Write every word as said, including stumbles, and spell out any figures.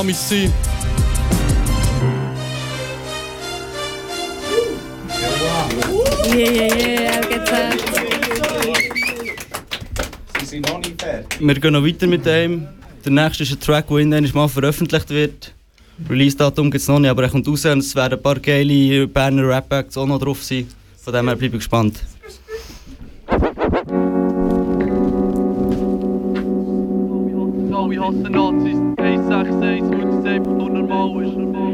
mich sein. Yeah, yeah, yeah, geht's. Sie sind noch nicht fertig. Wir gehen noch weiter mit dem. Der nächste ist ein Track, der irgendwann mal veröffentlicht wird. Release-Datum gibt es noch nicht, aber er kommt raus und es werden ein paar geile Berner Rap-Acts auch noch drauf sein. Von dem her bleibe ich gespannt. Alle hassen Nazis, eins sechs eins, weil das einfach nur normal ist.